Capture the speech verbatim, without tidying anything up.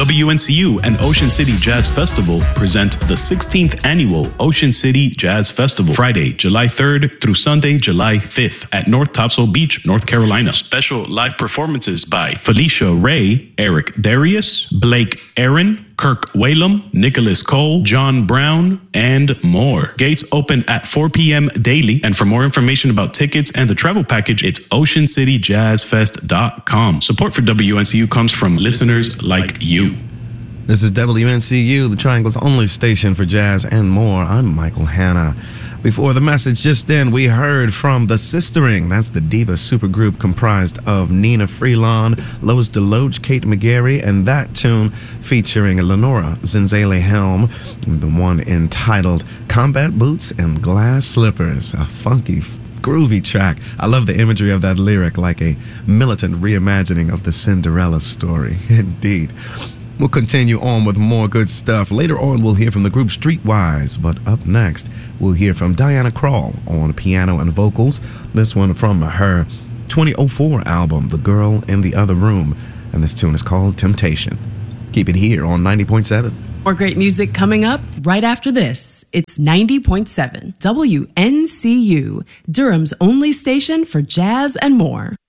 W N C U and Ocean City Jazz Festival present the sixteenth Annual Ocean City Jazz Festival, Friday, July third through Sunday, July fifth at North Topsail Beach, North Carolina. Special live performances by Felicia Ray, Eric Darius, Blake Aaron, Kirk Whalum, Nicholas Cole, John Brown, and more. Gates open at four p.m. daily. And for more information about tickets and the travel package, it's ocean city jazz fest dot com. Support for W N C U comes from listeners like you. This is W N C U, the Triangle's only station for jazz and more. I'm Michael Hanna. Before the message just then, we heard from The Sistering. That's the diva supergroup comprised of Nina Freelon, Lois DeLoach, Kate McGarry, and that tune featuring Lenora Zenzele Helm, the one entitled Combat Boots and Glass Slippers, a funky, groovy track. I love the imagery of that lyric, like a militant reimagining of the Cinderella story. Indeed. We'll continue on with more good stuff. Later on, we'll hear from the group Streetwise, but up next, we'll hear from Diana Krall on piano and vocals. This one from her twenty oh four album, The Girl in the Other Room, and this tune is called Temptation. Keep it here on ninety point seven. More great music coming up right after this. It's ninety point seven W N C U, Durham's only station for jazz and more.